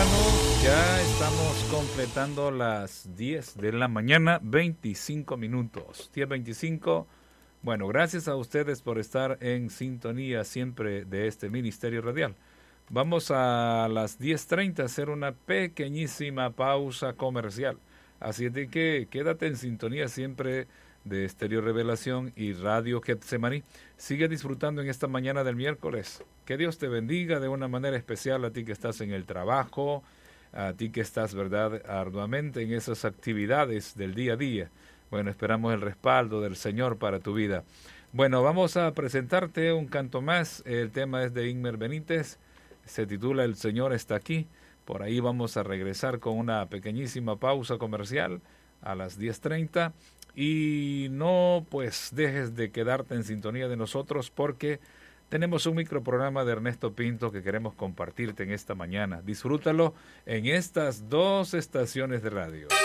hermanos, ya estamos completando las 10 de la mañana, 25 minutos, 10:25. Bueno, gracias a ustedes por estar en sintonía siempre de este ministerio radial. Vamos a las 10:30 a hacer una pequeñísima pausa comercial. Así de que quédate en sintonía siempre de Estéreo Revelación y Radio Getsemaní. Sigue disfrutando en esta mañana del miércoles. Que Dios te bendiga de una manera especial a ti que estás en el trabajo, a ti que estás, verdad, arduamente en esas actividades del día a día. Bueno, esperamos el respaldo del Señor para tu vida. Bueno, vamos a presentarte un canto más. El tema es de Inmer Benítez. Se titula El Señor está aquí. Por ahí vamos a regresar con una pequeñísima pausa comercial a las 10:30. Y no, pues, dejes de quedarte en sintonía de nosotros porque tenemos un microprograma de Ernesto Pinto que queremos compartirte en esta mañana. Disfrútalo en estas dos estaciones de radio.